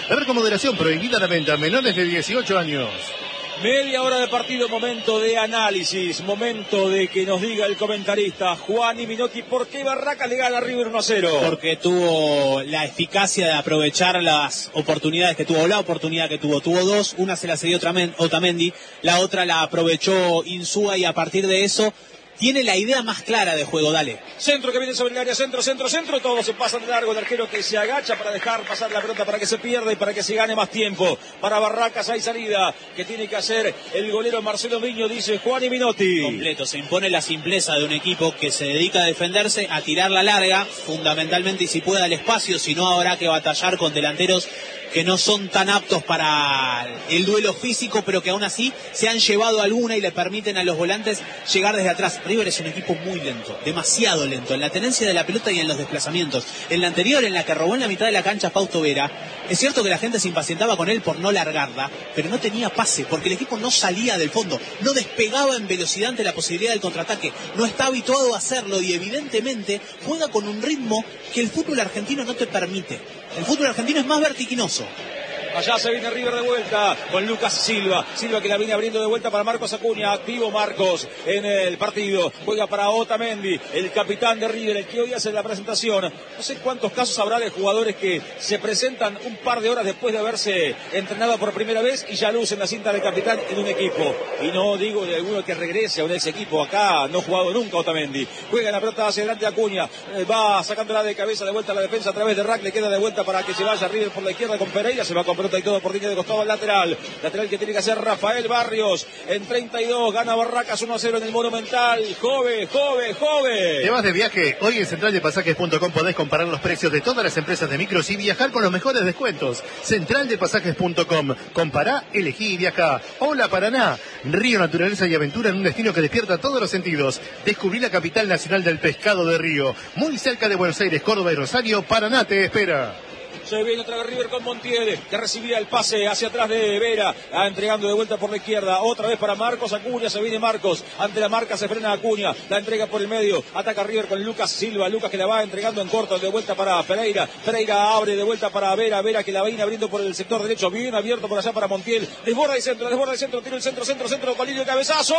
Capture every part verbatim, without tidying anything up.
Beber con moderación, prohibida la venta a menores de dieciocho años. Media hora de partido, momento de análisis, momento de que nos diga el comentarista Juan y Minotti por qué Barracas le gana a River uno a cero. Porque tuvo la eficacia de aprovechar las oportunidades que tuvo, la oportunidad que tuvo. Tuvo dos, una se la cedió Otamendi, la otra la aprovechó Insúa y a partir de eso tiene la idea más clara de juego. Dale. Centro que viene sobre el área, centro, centro, centro, todos se pasan de largo, el arquero que se agacha para dejar pasar la pelota para que se pierda y para que se gane más tiempo. Para Barracas hay salida que tiene que hacer el golero Marcelo Miño, dice Juan y Minotti. Completo, se impone la simpleza de un equipo que se dedica a defenderse, a tirar la larga, fundamentalmente y si puede al espacio, si no habrá que batallar con delanteros que no son tan aptos para el duelo físico, pero que aún así se han llevado alguna y le permiten a los volantes llegar desde atrás. River es un equipo muy lento, demasiado lento, en la tenencia de la pelota y en los desplazamientos. En la anterior, en la que robó en la mitad de la cancha Fausto Vera, es cierto que la gente se impacientaba con él por no largarla, pero no tenía pase, porque el equipo no salía del fondo, no despegaba en velocidad ante la posibilidad del contraataque, no está habituado a hacerlo y evidentemente juega con un ritmo que el fútbol argentino no te permite. El fútbol argentino es más vertiginoso. Allá se viene River de vuelta con Lucas Silva. Silva que la viene abriendo de vuelta para Marcos Acuña. Activo Marcos en el partido. Juega para Otamendi, el capitán de River, el que hoy hace la presentación. No sé cuántos casos habrá de jugadores que se presentan un par de horas después de haberse entrenado por primera vez y ya lucen la cinta del capitán en un equipo. Y no digo de alguno que regrese a un ex equipo. Acá no ha jugado nunca Otamendi. Juega la pelota hacia adelante Acuña. Va sacándola de cabeza de vuelta a la defensa a través de Rack. Le queda de vuelta para que se vaya River por la izquierda con Pereira. Se va con pelota y todo por línea de costado al lateral. Lateral que tiene que hacer Rafael Barrios. En treinta y dos gana Barracas uno a cero en el Monumental. Jove, Jove, Jove. ¿Te vas de viaje? Hoy en central de pasajes punto com podés comparar los precios de todas las empresas de micros y viajar con los mejores descuentos. central de pasajes punto com. Compará, elegí y viajá. Hola Paraná. Río, naturaleza y aventura en un destino que despierta todos los sentidos. Descubrí la capital nacional del pescado de Río. Muy cerca de Buenos Aires, Córdoba y Rosario. Paraná te espera. Se viene otra vez River con Montiel, que recibía el pase hacia atrás de Vera, ah, entregando de vuelta por la izquierda, otra vez para Marcos Acuña, se viene Marcos, ante la marca se frena Acuña, la entrega por el medio, ataca River con Lucas Silva, Lucas que la va entregando en corto, de vuelta para Pereira, Pereira abre de vuelta para Vera, Vera que la viene abriendo por el sector derecho, bien abierto por allá para Montiel, desborda el centro, desborda el centro, tira el centro, centro, centro, Colillo, cabezazo,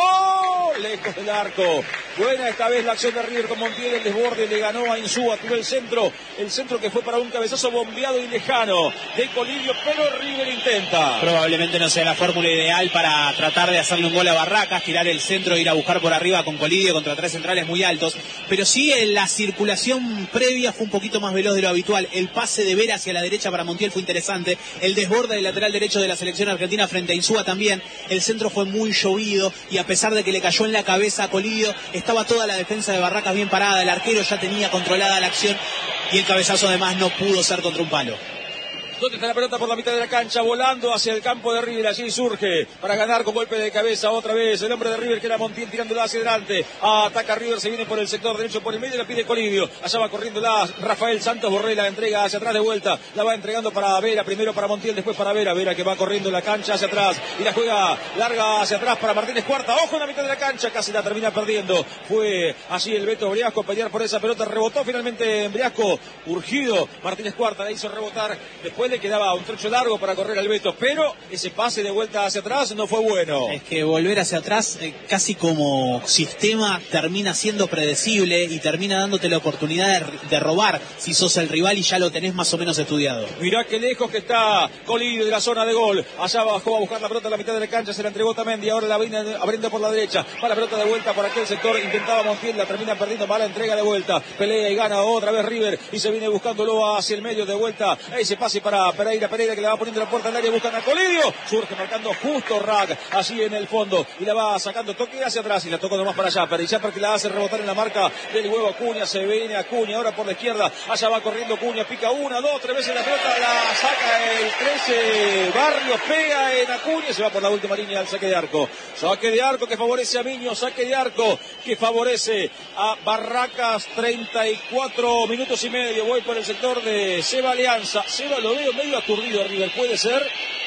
lejos del arco, buena esta vez la acción de River con Montiel, el desborde le ganó a Insúa, tiró el centro, el centro que fue para un cabezazo bombeado y lejano de Colillo, pero River intenta. Probablemente no sea la fórmula ideal para tratar de hacerle un gol a Barracas, tirar el centro e ir a buscar por arriba con Colillo contra tres centrales muy altos, pero sí en la circulación previa fue un poquito más veloz de lo habitual. El pase de Vera hacia la derecha para Montiel fue interesante, el desborde del lateral derecho de la selección argentina frente a Insúa también, el centro fue muy llovido y a pesar de que le cayó en la cabeza a Colillo, estaba toda la defensa de Barracas bien parada, el arquero ya tenía controlada la acción y el cabezazo además no pudo ser contra un palo. ¿Dónde está la pelota por la mitad de la cancha? Volando hacia el campo de River. Allí surge para ganar con golpe de cabeza otra vez. El hombre de River que era Montiel tirándola hacia adelante. Ataca River, se viene por el sector derecho, por el medio, la pide Colivio. Allá va corriendo la Rafael Santos Borrell, la entrega hacia atrás de vuelta. La va entregando para Vera, primero para Montiel, después para Vera. Vera que va corriendo la cancha hacia atrás y la juega larga hacia atrás para Martínez Cuarta. Ojo en la mitad de la cancha, casi la termina perdiendo. Fue allí el Beto Briasco a pelear por esa pelota. Rebotó finalmente en Briasco, urgido. Martínez Cuarta la hizo rebotar. Después le quedaba un trecho largo para correr al Beto, pero ese pase de vuelta hacia atrás no fue bueno. Es que volver hacia atrás eh, casi como sistema termina siendo predecible y termina dándote la oportunidad de, de robar si sos el rival y ya lo tenés más o menos estudiado. Mirá qué lejos que está Colillo de la zona de gol. Allá bajó a buscar la pelota a la mitad de la cancha, se la entregó Otamendi, ahora la viene abriendo por la derecha, va la pelota de vuelta por aquel sector, intentaba Montiel, la termina perdiendo, mala entrega de vuelta, pelea y gana otra vez River y se viene buscándolo hacia el medio de vuelta, ese pase para Pereira, Pereira que le va poniendo la puerta al área, buscan a Colillo, surge marcando justo Rack, allí en el fondo, y la va sacando, toque hacia atrás, y la tocó nomás para allá, pero ya porque la hace rebotar en la marca del huevo Acuña, se viene Acuña, ahora por la izquierda, allá va corriendo Acuña, pica una, dos, tres veces la pelota, la saca el trece, Barrios pega en Acuña, se va por la última línea al saque de arco, saque de arco que favorece a Miño, saque de arco que favorece a Barracas, treinta y cuatro minutos y medio, voy por el sector de Seba Alianza, Seba lo veo medio aturdido River, ¿puede ser?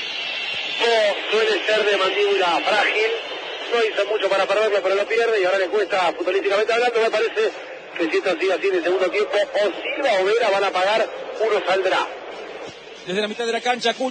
No, suele ser de mandíbula frágil, no hizo mucho para perderlo, pero lo pierde y ahora le cuesta futbolísticamente hablando, me parece que si esto sigue así en el segundo tiempo, o Silva o Vera van a pagar, uno saldrá. Desde la mitad de la cancha, Acuña.